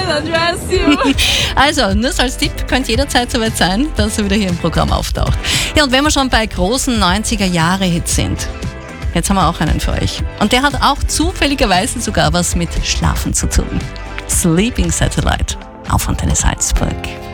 undress you. Also, nur so als Tipp, könnte jederzeit soweit sein, dass er wieder hier im Programm auftaucht. Ja, und wenn wir schon bei großen 90er-Jahre-Hits sind, jetzt haben wir auch einen für euch. Und der hat auch zufälligerweise sogar was mit Schlafen zu tun. Sleeping Satellite auf Antenne Salzburg.